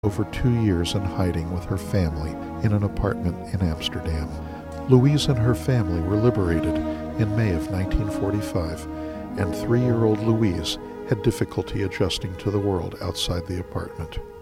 over 2 years in hiding with her family in an apartment in Amsterdam. Louise and her family were liberated in May of 1945, and 3-year-old Louise had difficulty adjusting to the world outside the apartment.